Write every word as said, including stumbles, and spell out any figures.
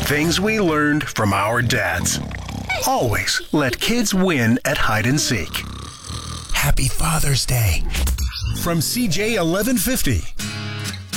Things we learned from our dads. Always let kids win at hide and seek. Happy Father's Day. From C J eleven fifty.